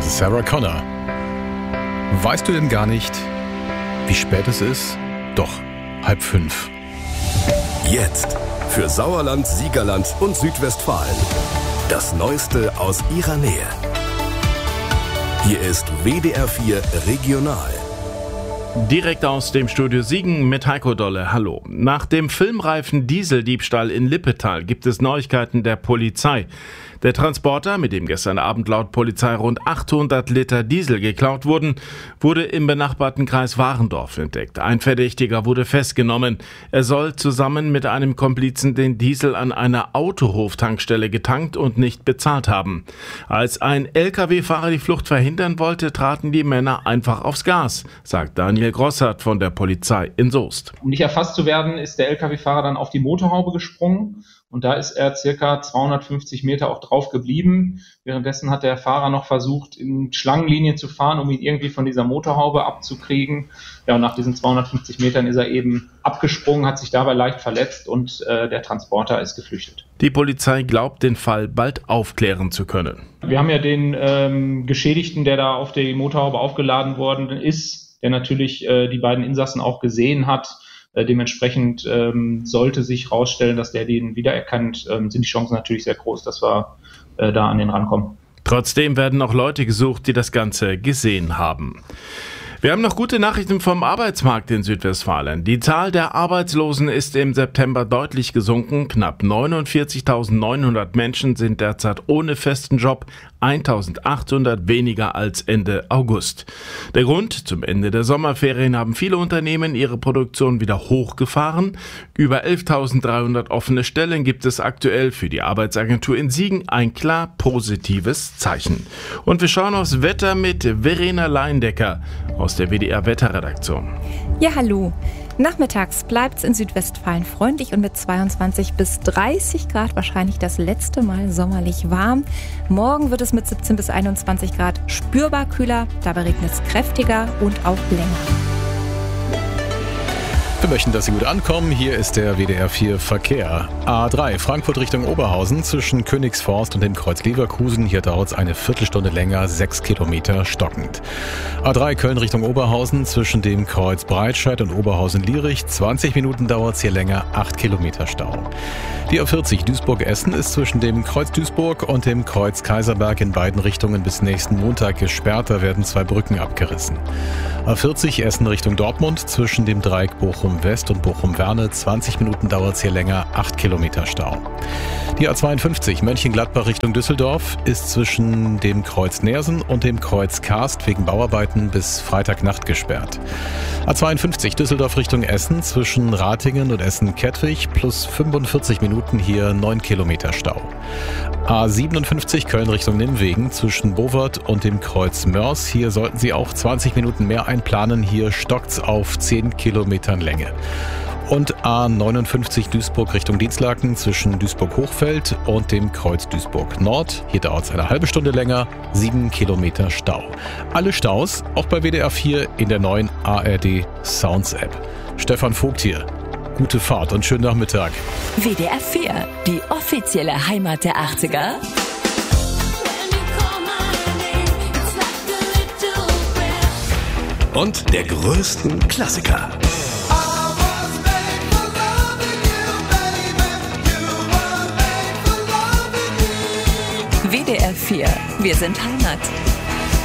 Sarah Connor. Weißt du denn gar nicht, wie spät es ist? Doch, 4:30. Jetzt für Sauerland, Siegerland und Südwestfalen. Das Neueste aus ihrer Nähe. Hier ist WDR 4 Regional. Direkt aus dem Studio Siegen mit Heiko Dolle. Hallo. Nach dem filmreifen Dieseldiebstahl in Lippetal gibt es Neuigkeiten der Polizei. Der Transporter, mit dem gestern Abend laut Polizei rund 800 Liter Diesel geklaut wurden, wurde im benachbarten Kreis Warendorf entdeckt. Ein Verdächtiger wurde festgenommen. Er soll zusammen mit einem Komplizen den Diesel an einer Autohoftankstelle getankt und nicht bezahlt haben. Als ein Lkw-Fahrer die Flucht verhindern wollte, traten die Männer einfach aufs Gas, sagt Daniel Grossart von der Polizei in Soest. Um nicht erfasst zu werden, ist der Lkw-Fahrer dann auf die Motorhaube gesprungen. Und da ist er circa 250 Meter auch drauf geblieben. Währenddessen hat der Fahrer noch versucht, in Schlangenlinie zu fahren, um ihn irgendwie von dieser Motorhaube abzukriegen. Ja, und nach diesen 250 Metern ist er eben abgesprungen, hat sich dabei leicht verletzt und der Transporter ist geflüchtet. Die Polizei glaubt, den Fall bald aufklären zu können. Wir haben ja den Geschädigten, der da auf die Motorhaube aufgeladen worden ist, der natürlich die beiden Insassen auch gesehen hat. Dementsprechend sollte sich herausstellen, dass der den wiedererkannt, sind die Chancen natürlich sehr groß, dass wir da an den rankommen. Trotzdem werden noch Leute gesucht, die das Ganze gesehen haben. Wir haben noch gute Nachrichten vom Arbeitsmarkt in Südwestfalen. Die Zahl der Arbeitslosen ist im September deutlich gesunken. Knapp 49.900 Menschen sind derzeit ohne festen Job, 1.800 weniger als Ende August. Der Grund: zum Ende der Sommerferien haben viele Unternehmen ihre Produktion wieder hochgefahren. Über 11.300 offene Stellen gibt es aktuell für die Arbeitsagentur in Siegen, ein klar positives Zeichen. Und wir schauen aufs Wetter mit Verena Leindecker aus der WDR-Wetterredaktion. Ja, hallo. Nachmittags bleibt es in Südwestfalen freundlich und mit 22 bis 30 Grad wahrscheinlich das letzte Mal sommerlich warm. Morgen wird es mit 17 bis 21 Grad spürbar kühler, dabei regnet es kräftiger und auch länger. Wir möchten, dass Sie gut ankommen. Hier ist der WDR 4 Verkehr. A3 Frankfurt Richtung Oberhausen zwischen Königsforst und dem Kreuz Leverkusen. Hier dauert es eine Viertelstunde länger, 6 Kilometer stockend. A3 Köln Richtung Oberhausen zwischen dem Kreuz Breitscheid und Oberhausen-Lierich. 20 Minuten dauert es hier länger, 8 Kilometer Stau. Die A40 Duisburg-Essen ist zwischen dem Kreuz Duisburg und dem Kreuz Kaiserberg in beiden Richtungen bis nächsten Montag gesperrt. Da werden 2 Brücken abgerissen. A40 Essen Richtung Dortmund zwischen dem Dreieck Bochum-West und Bochum-Werne. 20 Minuten dauert es hier länger, 8 Kilometer Stau. Die A52 Mönchengladbach Richtung Düsseldorf ist zwischen dem Kreuz Neersen und dem Kreuz Karst wegen Bauarbeiten bis Freitagnacht gesperrt. A52 Düsseldorf Richtung Essen zwischen Ratingen und Essen-Kettwig plus 45 Minuten hier 9 Kilometer Stau. A57 Köln Richtung Nimwegen zwischen Bovert und dem Kreuz Mörs. Hier sollten Sie auch 20 Minuten mehr einplanen. Hier stockt's auf 10 Kilometern Länge. Und A59 Duisburg Richtung Dienstlaken zwischen Duisburg-Hochfeld und dem Kreuz Duisburg-Nord. Hier dauert es eine halbe Stunde länger, 7 Kilometer Stau. Alle Staus, auch bei WDR 4 in der neuen ARD Sounds App. Stefan Vogt hier. Gute Fahrt und schönen Nachmittag. WDR 4, die offizielle Heimat der 80er. Und der größten Klassiker. WDR 4, wir sind Heimat.